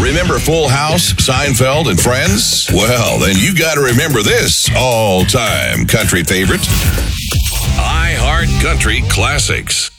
Remember Full House, Seinfeld, and Friends? Well, then you got to remember this all-time country favorite, iHeart Country Classics.